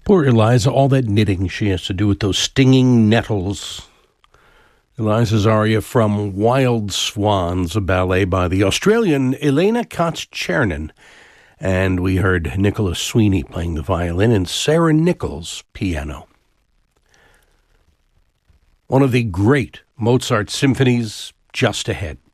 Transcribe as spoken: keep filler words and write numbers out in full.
Poor Eliza, all that knitting she has to do with those stinging nettles. Eliza's aria from Wild Swans, a ballet by the Australian Elena Katz-Chernin. And we heard Nicholas Sweeney playing the violin and Sarah Nichols piano. One of the great Mozart symphonies just ahead.